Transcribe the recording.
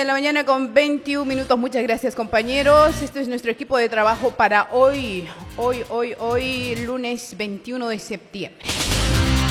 de la mañana con 21 minutos. Muchas gracias, compañeros. Este es nuestro equipo de trabajo para hoy, lunes 21 de septiembre.